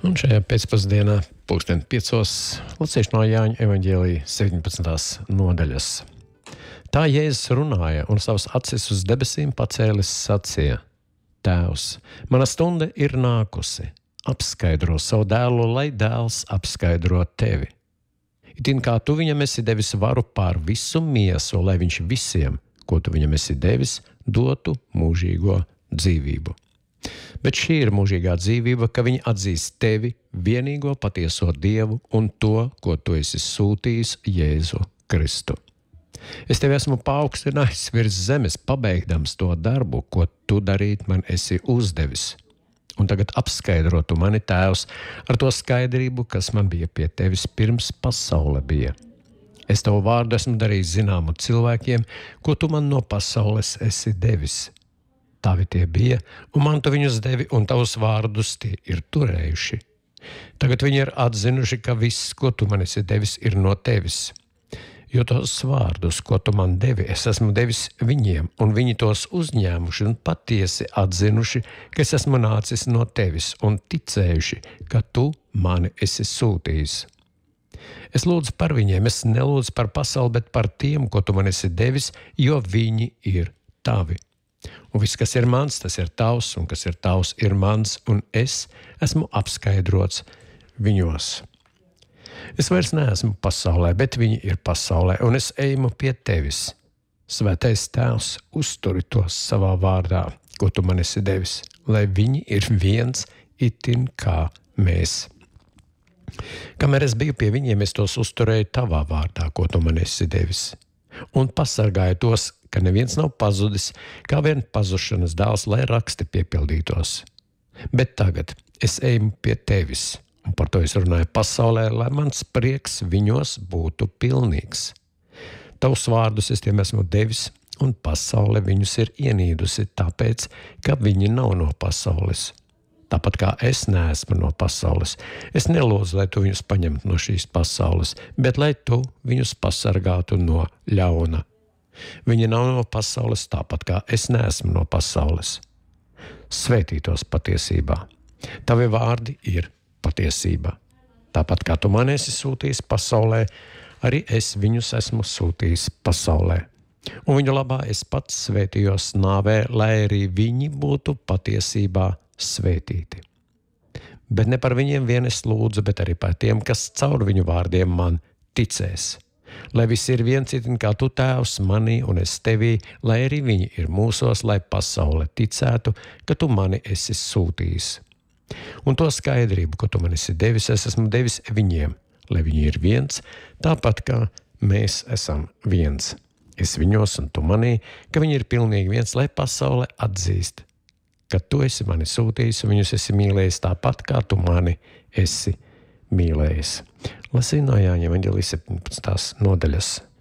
Un šajā pēcpusdienā, 5:00, lasīšu no Jāņa evaņģēlija 17. nodaļas. Tā Jēzus runāja un savas acis uz debesīm pacēlis sacīja: Tēvs, mana stunda ir nākusi, apskaidro savu dēlu, lai dēls apskaidro tevi. Itin kā tu viņam esi devis varu pār visu miesu, lai viņš visiem, ko tu viņam esi devis, dotu mūžīgo dzīvību. Bet šī ir mūžīgā dzīvība, ka viņi atzīst tevi, vienīgo patieso Dievu un to, ko tu esi sūtījis, Jēzu Kristu. Es tevi esmu paaugstinājis virs zemes, pabeigdams to darbu, ko tu darīt man esi uzdevis. Un tagad apskaidro tu mani, Tēvs, ar to skaidrību, kas man bija pie tevis pirms pasaule bija. Es tavu vārdu esmu darījis zināmu cilvēkiem, ko tu man no pasaules esi devis. Tavi tie bija, un man tu viņus devi, un tavus vārdus tie ir turējuši. Tagad viņi ir atzinuši, ka viss, ko tu man esi devis, ir no tevis. Jo tos vārdus, ko tu man devi, es esmu devis viņiem, un viņi tos uzņēmuši un patiesi atzinuši, ka es esmu nācis no tevis, un ticējuši, ka tu mani esi sūtījis. Es lūdzu par viņiem, es nelūdzu par pasauli, bet par tiem, ko tu man esi devis, jo viņi ir tavi. Un viss, kas ir mans, tas ir tavs, un kas ir tavs, ir mans, un es esmu apskaidrots viņos. Es vairs neesmu pasaulē, bet viņi ir pasaulē, un es eju pie tevis. Svētais Tēvs, uzturi tos savā vārdā, ko tu man esi devis, lai viņi ir viens itin kā mēs. Kamēr es biju pie viņiem, es tos uzturēju tavā vārdā, ko tu man esi devis, un pasargāju tos, ka neviens nav pazudis, kā vien pazušanas dēls, lai raksti piepildītos. Bet tagad es eju pie tevis, un par to es runāju pasaulē, lai mans prieks viņos būtu pilnīgs. Tavus vārdus es tiem esmu devis, un pasaule viņus ir ienīdusi, tāpēc, ka viņi nav no pasaules. Tāpat kā es neesmu no pasaules, es nelūdzu, lai tu viņus paņemtu no šīs pasaules, bet lai tu viņus pasargātu no ļauna. Viņi nav no pasaules, tāpat kā es neesmu no pasaules. Svētītos patiesībā. Tavi vārdi ir patiesība. Tāpat kā tu man esi sūtījis pasaulē, arī es viņus esmu sūtījis pasaulē. Un viņu labā es pats svētījos nāvē, lai arī viņi būtu patiesībā svētīti. Bet ne par viņiem vien es lūdzu, bet arī par tiem, kas caur viņu vārdiem man ticēs. Lai visi ir viens itin kā tu, Tēvs, manī un es tevī, lai arī viņi ir mūsos, lai pasaule ticētu, ka tu mani esi sūtījis. Un to skaidrību, ko tu man esi devis, es esmu devis viņiem, lai viņi ir viens, tāpat kā mēs esam viens. Es viņos un tu manī, ka viņi ir pilnīgi viens, lai pasaule atzīst, ka tu esi mani sūtījis un viņus esi mīlējis tāpat, kā tu mani esi mīlējis. Lasīju no Jāņa evaņģēlija 17. nodaļas.